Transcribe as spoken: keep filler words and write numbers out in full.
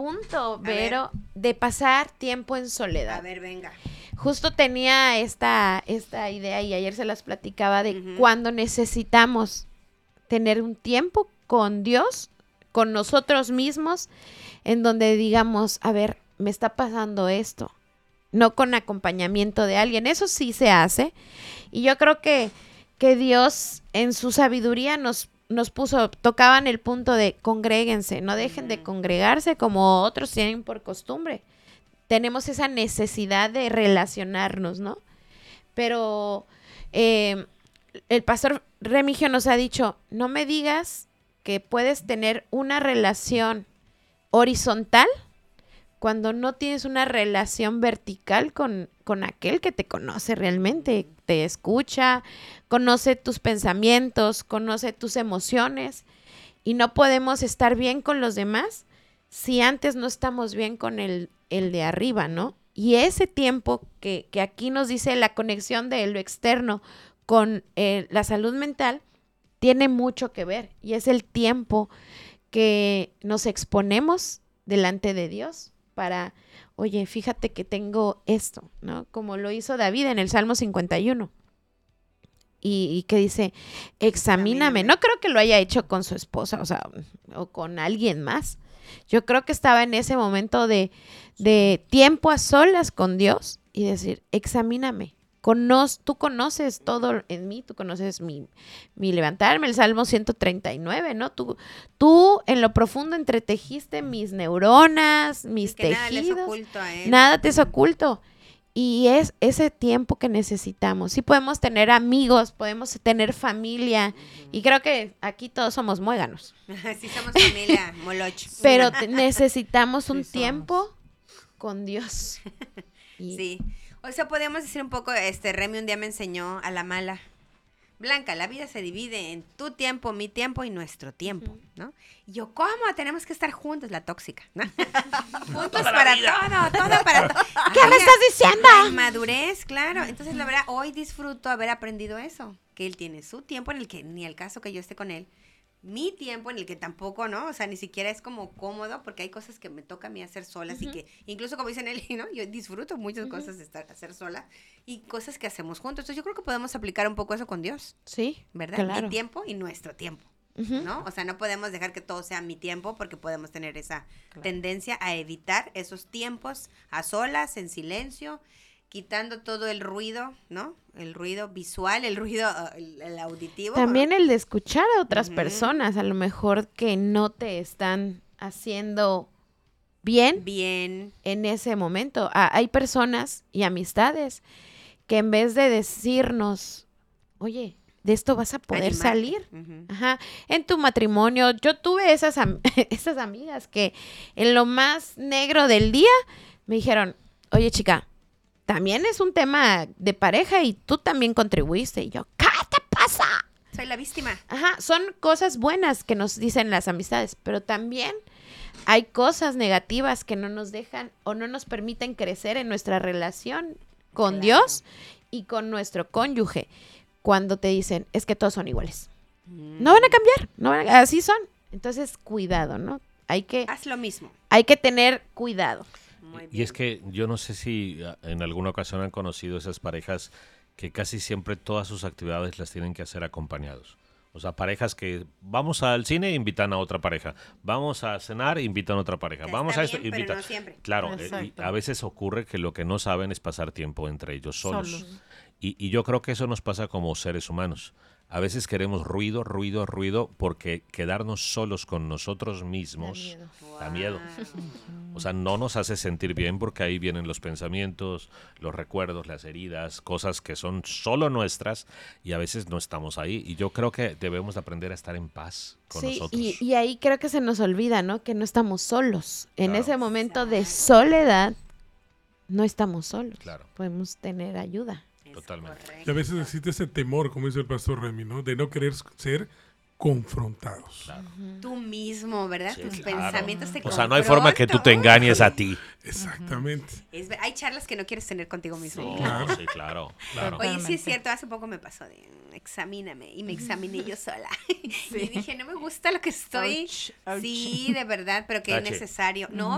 punto, Vero, de pasar tiempo en soledad. A ver, venga. Justo tenía esta, esta idea y ayer se las platicaba de uh-huh. cuando necesitamos tener un tiempo con Dios, con nosotros mismos, en donde digamos, a ver, me está pasando esto, no con acompañamiento de alguien. Eso sí se hace. Y yo creo que, que Dios en su sabiduría nos nos puso, tocaban el punto de congréguense, no dejen uh-huh. de congregarse como otros tienen por costumbre. Tenemos esa necesidad de relacionarnos, ¿no? Pero eh, el pastor Remigio nos ha dicho, no me digas que puedes tener una relación horizontal cuando no tienes una relación vertical con, con aquel que te conoce realmente, te escucha, conoce tus pensamientos, conoce tus emociones, y no podemos estar bien con los demás si antes no estamos bien con el, el de arriba, ¿no? Y ese tiempo que, que aquí nos dice la conexión de lo externo con eh, la salud mental tiene mucho que ver, y es el tiempo que nos exponemos delante de Dios para, oye, fíjate que tengo esto, ¿no? Como lo hizo David en el Salmo cincuenta y uno. Y, y que dice, examíname. No creo que lo haya hecho con su esposa, o sea, o con alguien más. Yo creo que estaba en ese momento de, de tiempo a solas con Dios y decir, examíname. Cono- tú conoces todo en mí, tú conoces mi, mi levantarme, el Salmo ciento treinta y nueve, ¿no? Tú, tú en lo profundo entretejiste mis neuronas, mis que tejidos. Nada te es oculto a él. Nada te es oculto. Y es ese tiempo que necesitamos. Sí podemos tener amigos, podemos tener familia. Uh-huh. Y creo que aquí todos somos muéganos. Sí, somos familia, moloch. Pero te- necesitamos un Sí, tiempo con Dios. Y sí. O sea, podemos decir un poco, este, Remy un día me enseñó a la mala. Blanca, la vida se divide en tu tiempo, mi tiempo y nuestro tiempo, uh-huh. ¿no? Y yo, ¿cómo? Tenemos que estar juntos, la tóxica, ¿no? Juntos para todo, todo para todo. ¿Qué me estás diciendo? La madurez, claro. Entonces, la verdad, hoy disfruto haber aprendido eso, que él tiene su tiempo en el que ni al caso que yo esté con él, mi tiempo en el que tampoco, ¿no? O sea, ni siquiera es como cómodo, porque hay cosas que me toca a mí hacer solas, uh-huh. y que, incluso como dicen él, ¿no? Yo disfruto muchas uh-huh. cosas de estar, hacer sola y cosas que hacemos juntos. Entonces yo creo que podemos aplicar un poco eso con Dios. Sí, ¿verdad? claro. Mi tiempo y nuestro tiempo, uh-huh. ¿no? O sea, no podemos dejar que todo sea mi tiempo, porque podemos tener esa claro. tendencia a evitar esos tiempos a solas, en silencio, quitando todo el ruido, ¿no? El ruido visual, el ruido el, el auditivo. También ¿no? el de escuchar a otras uh-huh. personas, a lo mejor que no te están haciendo bien, bien. en ese momento. Ah, hay personas y amistades que en vez de decirnos, oye, de esto vas a poder Animarte. salir. Uh-huh. Ajá. En tu matrimonio, yo tuve esas, am- esas amigas que en lo más negro del día me dijeron, oye, chica, también es un tema de pareja y tú también contribuiste. Y yo, ¿qué te pasa? Soy la víctima. Ajá, son cosas buenas que nos dicen las amistades, pero también hay cosas negativas que no nos dejan o no nos permiten crecer en nuestra relación con Claro. Dios y con nuestro cónyuge. Cuando te dicen, es que todos son iguales. Mm. No van a cambiar, no van a, así son. Entonces, cuidado, ¿no? Hay que, Haz lo mismo. Hay que tener cuidado. Muy bien. Y es que yo no sé si en alguna ocasión han conocido esas parejas que casi siempre todas sus actividades las tienen que hacer acompañados. O sea, parejas que vamos al cine, invitan a otra pareja. Vamos a cenar, invitan a otra pareja. Que vamos está a esto, bien, pero invitan. no siempre. Claro, eh, y a veces ocurre que lo que no saben es pasar tiempo entre ellos solos. solos. Y, y yo creo que eso nos pasa como seres humanos. A veces queremos ruido, ruido, ruido, porque quedarnos solos con nosotros mismos da miedo. Wow. Da miedo. O sea, no nos hace sentir bien, porque ahí vienen los pensamientos, los recuerdos, las heridas, cosas que son solo nuestras y a veces no estamos ahí. Y yo creo que debemos aprender a estar en paz con sí, nosotros. Y, y ahí creo que se nos olvida, ¿no? Que no estamos solos. En Claro. ese momento de soledad, no estamos solos. Claro. Podemos tener ayuda. Totalmente. Y a veces existe ese temor, como dice el pastor Remy, ¿no? De no querer ser confrontados. Claro. Uh-huh. Tú mismo, ¿verdad? Sí, Tus claro. pensamientos te O sea, no hay forma que tú te engañes a ti. Exactamente. Es, hay charlas que no quieres tener contigo mismo. Sí, claro, sí, claro, claro. Oye, sí es cierto, hace poco me pasó de examíname y me examiné yo sola. Sí. Y dije, no me gusta lo que estoy. Ouch, ouch. Sí, de verdad, pero que es necesario. No,